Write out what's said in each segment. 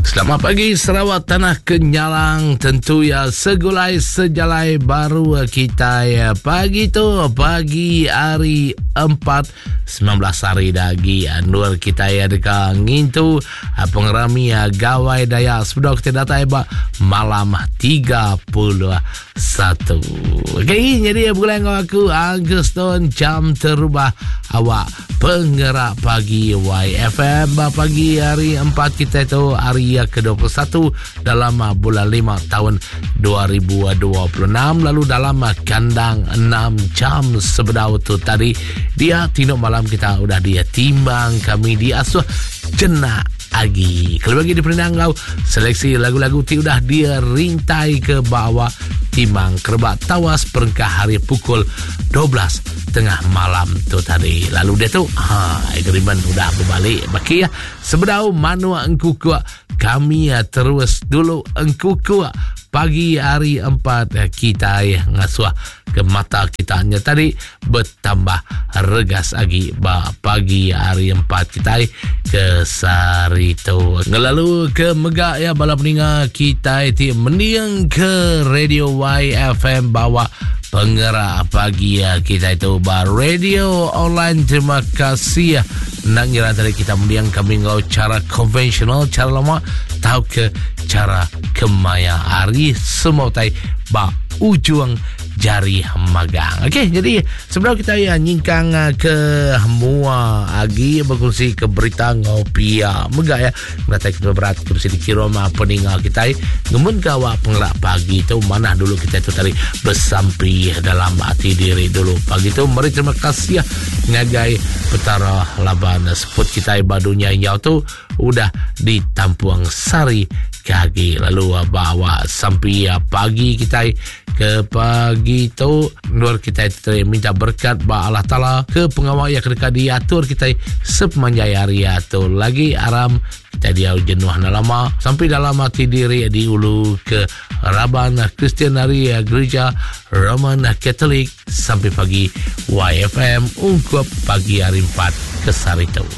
Selamat pagi Sarawak Tanah Kenyalang. Tentu ya segulai sejalai baru kita ya. Pagi tu pagi hari 4 19 hari lagi nur kita ya dekat ngintu pengerami ya gawai daya sudah kita datai malam 31. Okey, jadi bulan aku Agustus jam terubah awak penggerak pagi YFM pagi hari 4 kita itu hari ke-21 dalam bulan 5 tahun 2026. Lalu dalam kandang 6 jam sebedau tu tadi dia tinuk malam kita udah dia timbang kami di asuh jenak agi. Kalau bagi di penendang seleksi lagu-lagu ti udah dia rintai ke bawah timbang kerebak tawas perengkah hari pukul 12 tengah malam tu tadi. Lalu dia tu agreement udah berbalik baki ya sebedau manua engku kuat kami ya terus dulu engku kuat pagi hari 4 kita ya ngasuh ke mata kita hanya tadi bertambah regas lagi pagi hari 4 kita ke sari tu ngelalu ke megak ya bala peninga kita itu mendiang ke radio YFM bawa penggerak pagi ya kita itu radio online. Terima kasih ya nak ngira tadi kita mendiang kami ngau cara konvensional cara lama tahu ke cara kemaya hari semua tai ujung jari magang. Okey, jadi sebelum kita ya nyingkang ke mua agi berkongsi ke berita ngopi ya megak ya mendatai kita berat kursi di kiroma peninggal kita ngemun kawa penggerak pagi itu mana dulu kita itu tadi bersampi dalam hati diri dulu pagi itu. Mari terima kasih ya ngagai petara laban sebut kita badunya yang tu udah di Tampuang Sari kaki lalu bawa sampai pagi kita ke pagi tu nur kita itu minta berkat ba Allah Taala ke pengawal yang dekat diatur kita sepanjang hari tu lagi aram kita dia jenuh lama sampai dalam hati diri di ulu ke Raban Kristian hari gereja Roman Katolik sampai pagi YFM ungkup pagi hari 4 ke sari tu.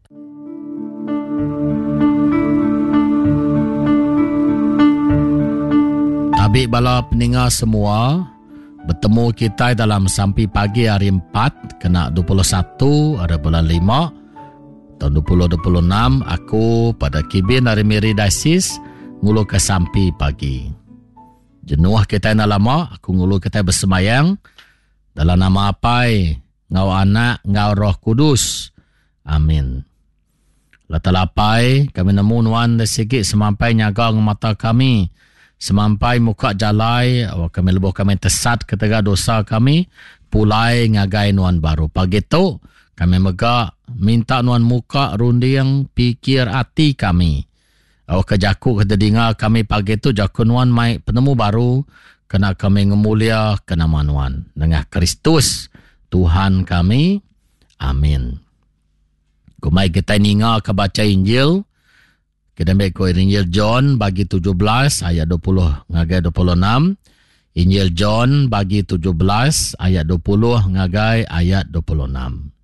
Tabik bala peningat semua bertemu kita dalam sampai pagi hari 4 kena 21 ada bulan 5 tahun 2026 aku pada Kibin dari Miri Diocese ngulu ke sampai pagi. Jenuh kita nak lama aku ngulu kita bersemayang dalam nama apa ngau anak ngau Roh Kudus. Amin. Latalapai kami nemu nuan sikit semampai nyaga mata kami. Semampai muka jalai kami lebuh kami tesat ketika dosa kami pulai ngagai nuan baru. Pagi tu kami megak minta nuan muka runding pikir hati kami. Kejaku kedengar kami pagi tu jaku nuan mai penemu baru kena kami ngemulia kena manuan dengan Kristus Tuhan kami. Amin. Kumai kita ninga ke baca Injil. Kita ambil Injil John bagi 17 ayat 20 ngagai 26. Injil John bagi 17 ayat 20 ngagai ayat 26.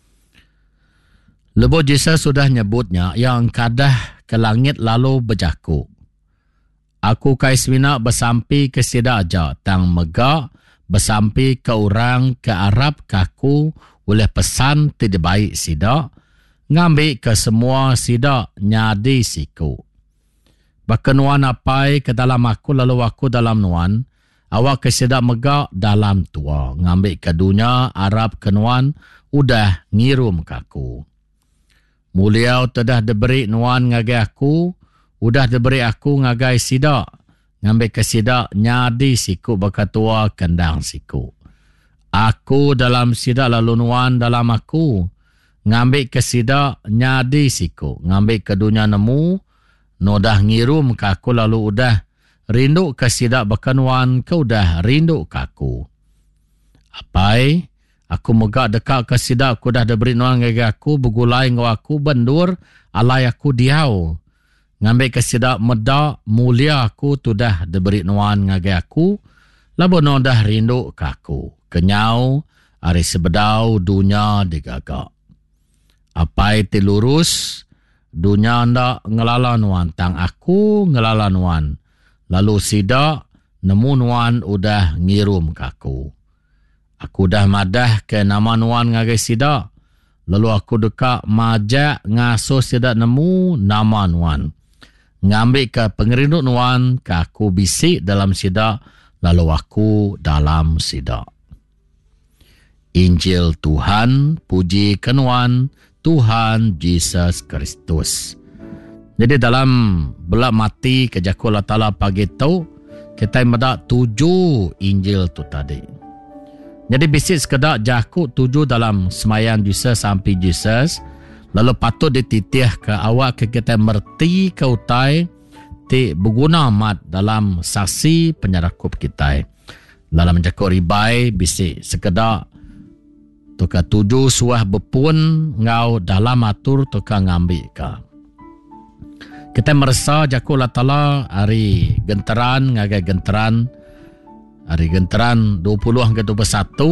Lepas Yesus sudah nyebutnya yang kadah ke langit lalu berjaku. Aku kais mina bersampi ke sida aja tang megak bersampi ke orang ke Arab kaku oleh pesan tidak baik sida. Ngambil ke semua sida nyadi siku. Bahkan nuan apai ke dalam aku lalu aku dalam nuan. Awak ke sida megak dalam tua. Ngambil ke dunia Arab ke nuan udah ngirum kaku. Mulia tedah diberi nuan ngagai aku. Udah diberi aku ngagai sida. Ngambil ke sida nyadi siku bakatua kendang siku. Aku dalam sida lalu nuan dalam aku. Ngambil ke sida nyadi siku. Ngambil ke dunia nemu. Nodah ngirum kaku lalu udah rindu ke sida bakanuan ke udah rindu kaku. Apai? Aku megak dekat ke sida aku dah diberi nuan ngagi aku. Begulai ngau aku bendur alai aku diau. Ngambil ke sida medak mulia aku tu dah diberi nuan ngagi aku. Lalu nodah rindu kaku. Kenyau hari sebedau dunia digagak. Apai ti lurus dunia ndak ngelala nuan, tang aku ngelala nuan. Lalu sida nemu nuan udah ngirum ke aku. Aku dah madah ke nama nuan ngagai sida. Lalu aku dekak majak ngasuh sida nemu nama nuan. Ngambil ke pengerinduk nuan, ke aku bisik dalam sida, lalu aku dalam sida. Injil Tuhan, puji kenuan Tuhan Yesus Kristus. Jadi dalam belak mati ke jaku Allah Ta'ala pagi tu, kita medak 7 Injil tu tadi. Jadi bisik sekedar jaku 7 dalam semayan Jesus sampai Jesus. Lalu patut dititih ke awak ke kita merti ke utai ti berguna amat dalam saksi penyerakup kita. Dalam jaku ribai bisik sekedar tuka 7 suah berpun ngau dalam atur tuka ngambil ke. Kita merasa jaku Allah Ta'ala hari genteran ngagai genteran hari genteran 20 hingga 21